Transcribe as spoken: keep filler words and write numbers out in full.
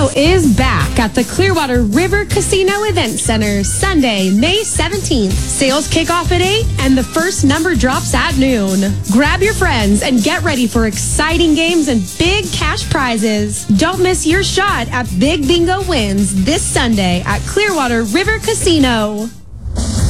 Bingo is back at the Clearwater River Casino Event Center Sunday, May seventeenth. Sales kick off at eight and the first number drops at noon. Grab your friends and get ready for exciting games and big cash prizes. Don't miss your shot at Big Bingo Wins this Sunday at Clearwater River Casino.